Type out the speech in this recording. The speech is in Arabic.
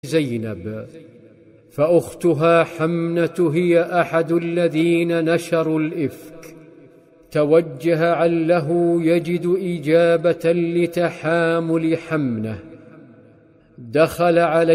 زينب، فأختها حمنة هي أحد الذين نشروا الإفك. توجه عله يجد إجابة لتحامل حمنة. دخل عليه